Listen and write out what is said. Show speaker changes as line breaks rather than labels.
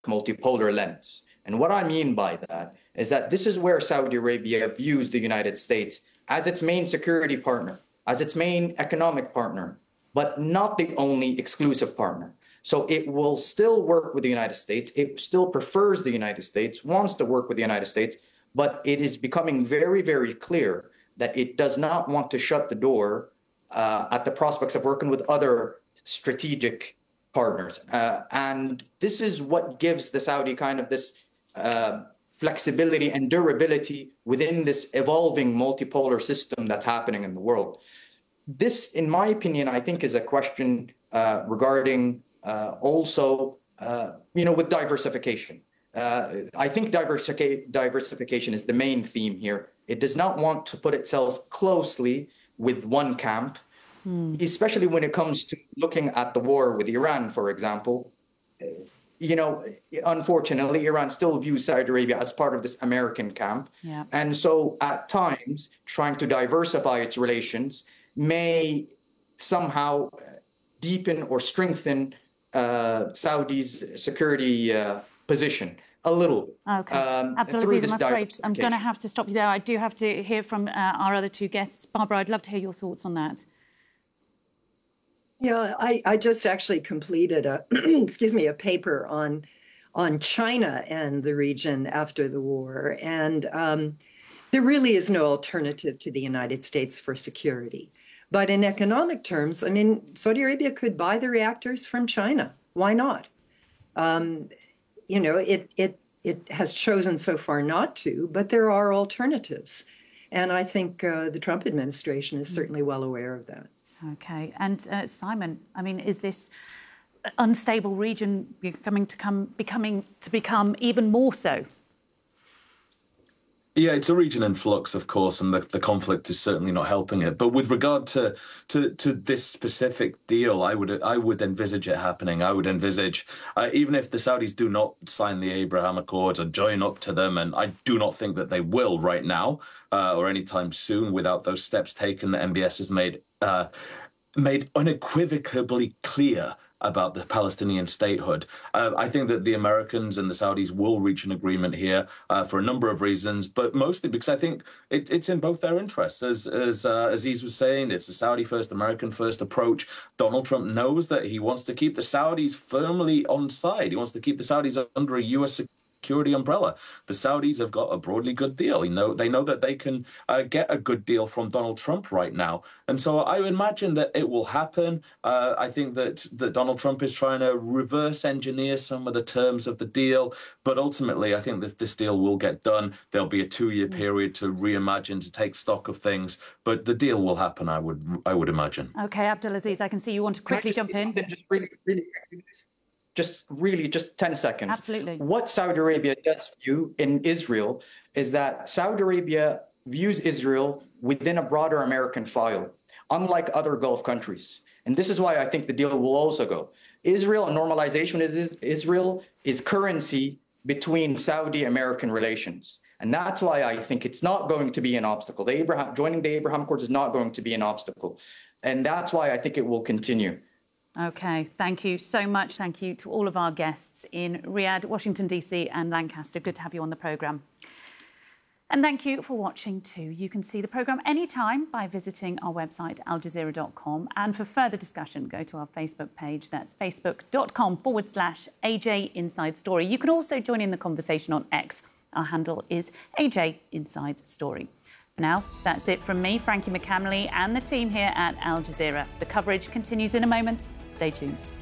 multipolar lens. And what I mean by that is that this is where Saudi Arabia views the United States as its main security partner, as its main economic partner, but not the only exclusive partner. So it will still work with the United States. It still prefers the United States, wants to work with the United States, but it is becoming very, very clear that it does not want to shut the door at the prospects of working with other strategic partners. And this is what gives the Saudi kind of this flexibility and durability within this evolving multipolar system that's happening in the world. This, in my opinion, I think is a question regarding also, with diversification. I think diversification is the main theme here. It does not want to put itself closely with one camp, especially when it comes to looking at the war with Iran, for example. Unfortunately, Iran still views Saudi Arabia as part of this American camp.
Yeah.
And so at times, trying to diversify its relations may somehow deepen or strengthen Saudi's security position a little.
Okay. Abdulaziz, I'm afraid I'm going to have to stop you there. I do have to hear from our other two guests. Barbara, I'd love to hear your thoughts on that.
Yeah, I just actually completed a paper on China and the region after the war. And there really is no alternative to the United States for security. But in economic terms, I mean, Saudi Arabia could buy the reactors from China. Why not? It has chosen so far not to, but there are alternatives. And I think the Trump administration is certainly well aware of that.
Okay. And Simon, I mean, is this unstable region becoming even more so?
Yeah, it's a region in flux, of course, and the conflict is certainly not helping it. But with regard to this specific deal, I would envisage it happening. I would envisage, even if the Saudis do not sign the Abraham Accords or join up to them, and I do not think that they will right now or anytime soon without those steps taken that MBS has made unequivocally clear about the Palestinian statehood. I think that the Americans and the Saudis will reach an agreement here for a number of reasons, but mostly because I think it's in both their interests. As Aziz was saying, it's a Saudi first, American first approach. Donald Trump knows that he wants to keep the Saudis firmly on side. He wants to keep the Saudis under a U.S. security umbrella. The Saudis have got a broadly good deal. They know that they can get a good deal from Donald Trump right now. And so I imagine that it will happen. I think that Donald Trump is trying to reverse engineer some of the terms of the deal. But ultimately, I think that this deal will get done. There'll be a 2-year period to reimagine, to take stock of things. But the deal will happen, I would imagine.
Okay, Abdulaziz, I can see you want to quickly jump in.
Just 10 seconds.
Absolutely.
What Saudi Arabia does view in Israel is that Saudi Arabia views Israel within a broader American file, unlike other Gulf countries. And this is why I think the deal will also go. Israel and normalization of Israel is currency between Saudi-American relations. And that's why I think it's not going to be an obstacle. Joining the Abraham Accords is not going to be an obstacle. And that's why I think it will continue.
Okay, thank you so much. Thank you to all of our guests in Riyadh, Washington, D.C. and Lancaster. Good to have you on the programme. And thank you for watching too. You can see the programme anytime by visiting our website, aljazeera.com. And for further discussion, go to our Facebook page. That's facebook.com/AJ Inside Story. You can also join in the conversation on X. Our handle is AJ Inside Story. For now, that's it from me, Frankie McCamley, and the team here at Al Jazeera. The coverage continues in a moment. Stay tuned.